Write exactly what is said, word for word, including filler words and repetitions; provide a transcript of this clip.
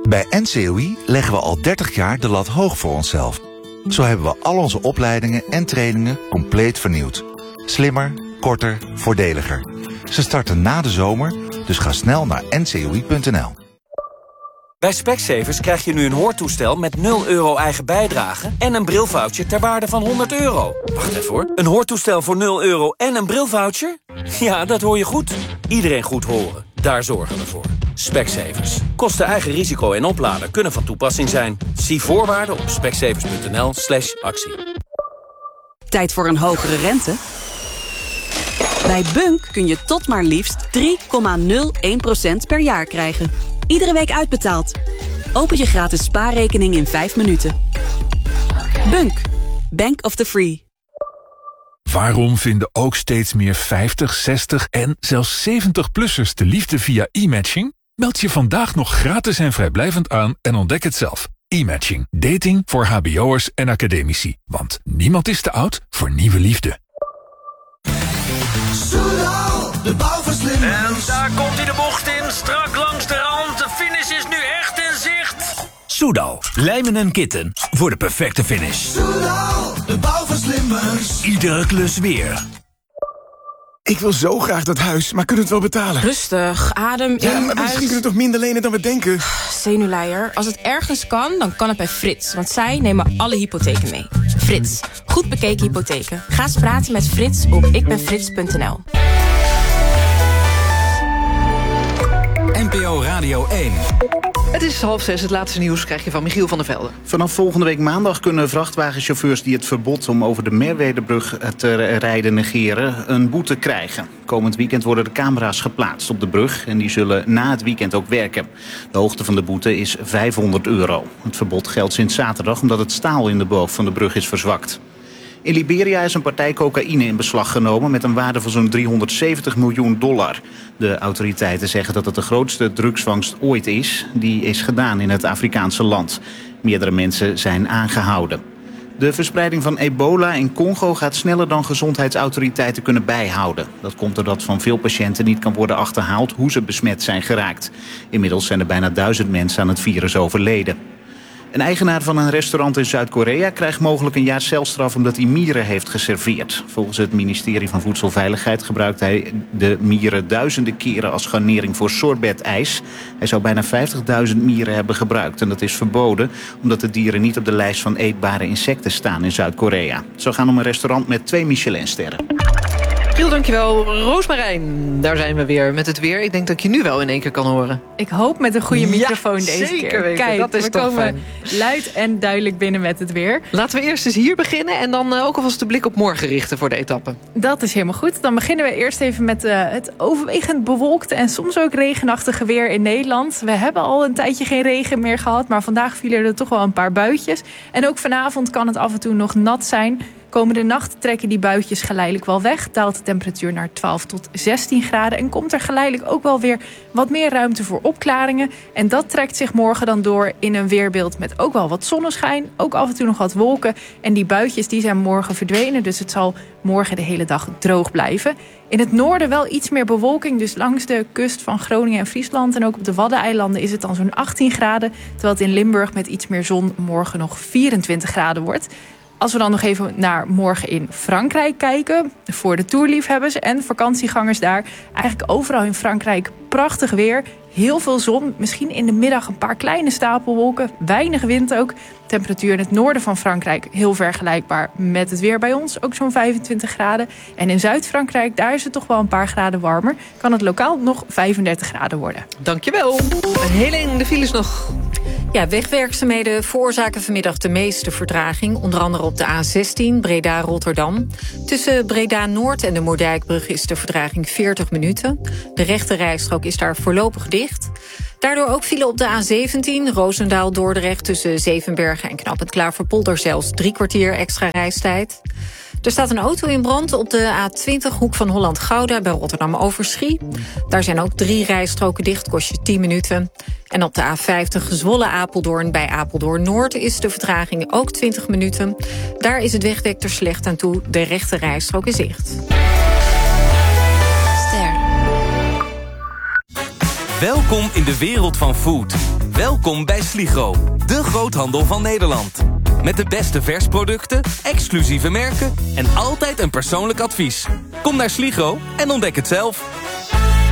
Bij N C O I leggen we al dertig jaar de lat hoog voor onszelf. Zo hebben we al onze opleidingen en trainingen compleet vernieuwd. Slimmer, korter, voordeliger. Ze starten na de zomer, dus ga snel naar n c o i punt n l. Bij Specsavers krijg je nu een hoortoestel met nul euro eigen bijdrage en een brilvoucher ter waarde van honderd euro. Wacht even hoor. Een hoortoestel voor nul euro en een brilvoucher? Ja, dat hoor je goed. Iedereen goed horen. Daar zorgen we voor. Specsavers. Kosten eigen risico en oplader kunnen van toepassing zijn. Zie voorwaarden op specsavers punt n l slash actie. Tijd voor een hogere rente? Bij Bunk kun je tot maar liefst drie komma nul één procent per jaar krijgen. Iedere week uitbetaald. Open je gratis spaarrekening in vijf minuten. Bunk. Bank of the Free. Waarom vinden ook steeds meer vijftig, zestig en zelfs zeventig-plussers de liefde via e-matching? Meld je vandaag nog gratis en vrijblijvend aan en ontdek het zelf. E-matching. Dating voor hbo'ers en academici. Want niemand is te oud voor nieuwe liefde. Soudal, de bouwverslimmers. En daar komt hij de bocht in, strak langs de rand. De finish is nu echt in zicht. Soudal, lijmen en kitten voor de perfecte finish. Soudal, de bouwverslimmers. Iedere klus weer. Ik wil zo graag dat huis, maar kunnen we het wel betalen? Rustig, adem ja, in, maar misschien uit. kunnen we toch minder lenen dan we denken? Zenuwleier, als het ergens kan, dan kan het bij Frits. Want zij nemen alle hypotheken mee. Frits, goed bekeken hypotheken. Ga eens praten met Frits op ikbenfrits punt n l. N P O Radio één. Het is half zes, het laatste nieuws krijg je van Michiel van der Velde. Vanaf volgende week maandag kunnen vrachtwagenchauffeurs die het verbod om over de Merwedebrug te rijden negeren een boete krijgen. Komend weekend worden de camera's geplaatst op de brug en die zullen na het weekend ook werken. De hoogte van de boete is vijfhonderd euro. Het verbod geldt sinds zaterdag omdat het staal in de boog van de brug is verzwakt. In Liberia is een partij cocaïne in beslag genomen met een waarde van zo'n driehonderdzeventig miljoen dollar. De autoriteiten zeggen dat het de grootste drugsvangst ooit is. Die is gedaan in het Afrikaanse land. Meerdere mensen zijn aangehouden. De verspreiding van ebola in Congo gaat sneller dan gezondheidsautoriteiten kunnen bijhouden. Dat komt doordat van veel patiënten niet kan worden achterhaald hoe ze besmet zijn geraakt. Inmiddels zijn er bijna duizend mensen aan het virus overleden. Een eigenaar van een restaurant in Zuid-Korea krijgt mogelijk een jaar celstraf omdat hij mieren heeft geserveerd. Volgens het ministerie van Voedselveiligheid gebruikt hij de mieren duizenden keren als garnering voor sorbet-ijs. Hij zou bijna vijftigduizend mieren hebben gebruikt en dat is verboden omdat de dieren niet op de lijst van eetbare insecten staan in Zuid-Korea. Het zou gaan om een restaurant met twee Michelinsterren. Giel, dankjewel. Roosmarijn, daar zijn we weer met het weer. Ik denk dat ik je nu wel in één keer kan horen. Ik hoop met een goede microfoon ja, deze zeker keer. Weten. Kijk, dat is we toch komen fijn. luid en duidelijk binnen met het weer. Laten we eerst eens hier beginnen en dan ook alvast de blik op morgen richten voor de etappe. Dat is helemaal goed. Dan beginnen we eerst even met uh, het overwegend bewolkte en soms ook regenachtige weer in Nederland. We hebben al een tijdje geen regen meer gehad, maar vandaag vielen er toch wel een paar buitjes. En ook vanavond kan het af en toe nog nat zijn. Komende nacht trekken die buitjes geleidelijk wel weg. Daalt de temperatuur naar twaalf tot zestien graden. En komt er geleidelijk ook wel weer wat meer ruimte voor opklaringen. En dat trekt zich morgen dan door in een weerbeeld met ook wel wat zonneschijn. Ook af en toe nog wat wolken. En die buitjes die zijn morgen verdwenen. Dus het zal morgen de hele dag droog blijven. In het noorden wel iets meer bewolking. Dus langs de kust van Groningen en Friesland. En ook op de Waddeneilanden is het dan zo'n achttien graden. Terwijl het in Limburg met iets meer zon morgen nog vierentwintig graden wordt. Als we dan nog even naar morgen in Frankrijk kijken, voor de toerliefhebbers en vakantiegangers daar. Eigenlijk overal in Frankrijk prachtig weer. Heel veel zon, misschien in de middag een paar kleine stapelwolken. Weinig wind ook. Temperatuur in het noorden van Frankrijk heel vergelijkbaar met het weer bij ons. Ook zo'n vijfentwintig graden. En in Zuid-Frankrijk, daar is het toch wel een paar graden warmer. Kan het lokaal nog vijfendertig graden worden. Dankjewel. Helene, de files nog. Ja, wegwerkzaamheden veroorzaken vanmiddag de meeste vertraging. Onder andere op de A zestien, Breda-Rotterdam. Tussen Breda-Noord en de Moerdijkbrug is de vertraging veertig minuten. De rechte rijstrook is daar voorlopig dicht. Daardoor ook vielen op de A zeventien, Roosendaal-Dordrecht... tussen Zevenbergen en Knappend Klaverpolder zelfs drie kwartier extra reistijd. Er staat een auto in brand op de A twintig, hoek van Holland-Gouda... bij Rotterdam-Overschie. Daar zijn ook drie rijstroken dicht, kost je tien minuten. En op de A vijftig, Zwolle-Apeldoorn bij Apeldoorn-Noord... is de vertraging ook twintig minuten. Daar is het wegdek er slecht aan toe. De rechte rijstrook is dicht. Welkom in de wereld van food. Welkom bij Sligro, de groothandel van Nederland. Met de beste versproducten, exclusieve merken en altijd een persoonlijk advies. Kom naar Sligro en ontdek het zelf.